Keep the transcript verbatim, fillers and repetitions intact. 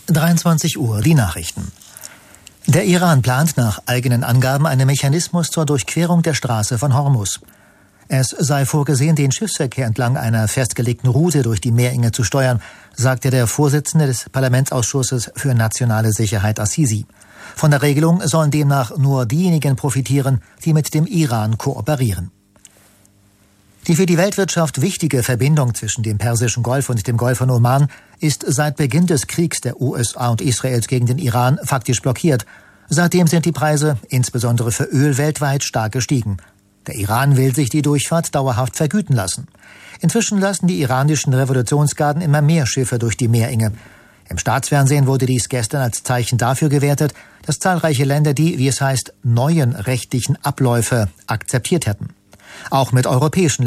dreiundzwanzig Uhr, die Nachrichten. Der Iran plant nach eigenen Angaben einen Mechanismus zur Durchquerung der Straße von Hormuz. Es sei vorgesehen, den Schiffsverkehr entlang einer festgelegten Route durch die Meerenge zu steuern, sagte der Vorsitzende des Parlamentsausschusses für nationale Sicherheit Assisi. Von der Regelung sollen demnach nur diejenigen profitieren, die mit dem Iran kooperieren. Die für die Weltwirtschaft wichtige Verbindung zwischen dem Persischen Golf und dem Golf von Oman ist seit Beginn des Kriegs der U S A und Israels gegen den Iran faktisch blockiert. Seitdem sind die Preise, insbesondere für Öl, weltweit stark gestiegen. Der Iran will sich die Durchfahrt dauerhaft vergüten lassen. Inzwischen lassen die iranischen Revolutionsgarden immer mehr Schiffe durch die Meerenge. Im Staatsfernsehen wurde dies gestern als Zeichen dafür gewertet, dass zahlreiche Länder die, wie es heißt, neuen rechtlichen Abläufe akzeptiert hätten. Auch mit europäischen